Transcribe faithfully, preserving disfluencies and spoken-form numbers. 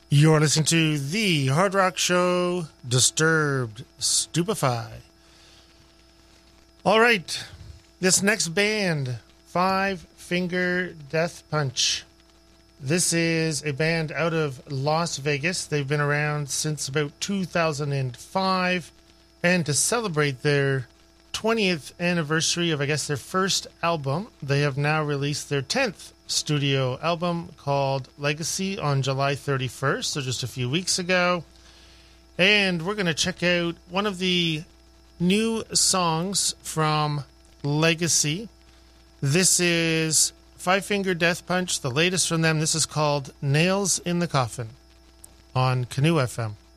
You're listening to the Hard Rock Show, Disturbed, Stupefy. All right, this next band, Five Finger Death Punch. This is a band out of Las Vegas. They've been around since about two thousand five. And to celebrate their twentieth anniversary of, I guess, their first album, they have now released their tenth studio album called Legacy on July thirty-first, so just a few weeks ago. And we're going to check out one of the new songs from Legacy. This is Five Finger Death Punch, the latest from them. This is called Nails in the Coffin on Canoe F M.